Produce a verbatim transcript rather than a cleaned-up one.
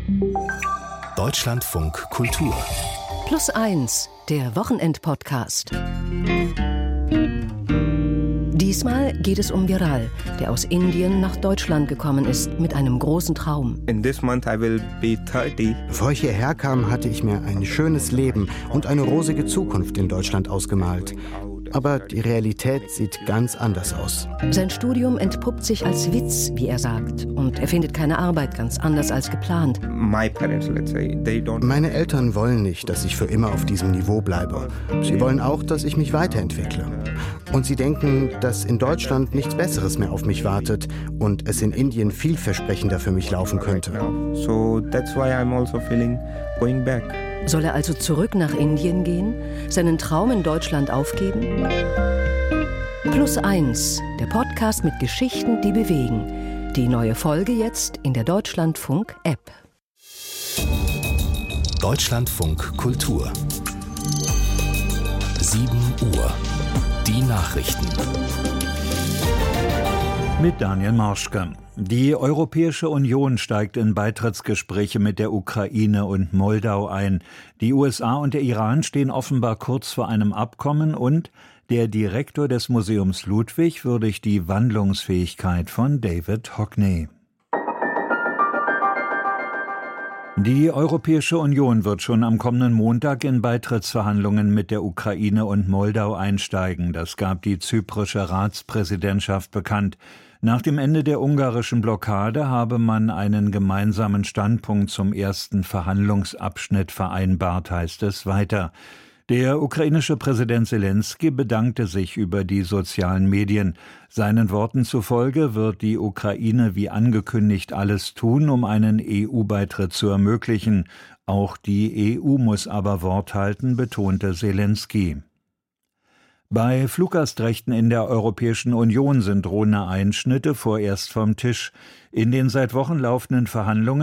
Deutschlandfunk Kultur. Plus eins, der Wochenend-Podcast. Diesmal geht es um Viral, der aus Indien nach Deutschland gekommen ist mit einem großen Traum. In this month I will be thirty. Bevor ich hierher kam, hatte ich mir ein schönes Leben und eine rosige Zukunft in Deutschland ausgemalt. Aber die Realität sieht ganz anders aus. Sein Studium entpuppt sich als Witz, wie er sagt. Und er findet keine Arbeit, ganz anders als geplant. My parents, let's say, they don't... Meine Eltern wollen nicht, dass ich für immer auf diesem Niveau bleibe. Sie wollen auch, dass ich mich weiterentwickle. Und sie denken, dass in Deutschland nichts Besseres mehr auf mich wartet und es in Indien vielversprechender für mich laufen könnte. So that's why I'm also feeling going back. Soll er also zurück nach Indien gehen? Seinen Traum in Deutschland aufgeben? Plus eins, der Podcast mit Geschichten, die bewegen. Die neue Folge jetzt in der Deutschlandfunk-App. Deutschlandfunk Kultur. sieben Uhr. Die Nachrichten. Mit Daniel Marschke. Die Europäische Union steigt in Beitrittsgespräche mit der Ukraine und Moldau ein. Die U S A und der Iran stehen offenbar kurz vor einem Abkommen und der Direktor des Museums Ludwig würdigt die Wandlungsfähigkeit von David Hockney. Die Europäische Union wird schon am kommenden Montag in Beitrittsverhandlungen mit der Ukraine und Moldau einsteigen. Das gab die zyprische Ratspräsidentschaft bekannt. Nach dem Ende der ungarischen Blockade habe man einen gemeinsamen Standpunkt zum ersten Verhandlungsabschnitt vereinbart, heißt es weiter. Der ukrainische Präsident Selenskyj bedankte sich über die sozialen Medien. Seinen Worten zufolge wird die Ukraine wie angekündigt alles tun, um einen E U-Beitritt zu ermöglichen. Auch die E U muss aber Wort halten, betonte Selenskyj. Bei Fluggastrechten in der Europäischen Union sind drohende Einschnitte vorerst vom Tisch. In den seit Wochen laufenden Verhandlungen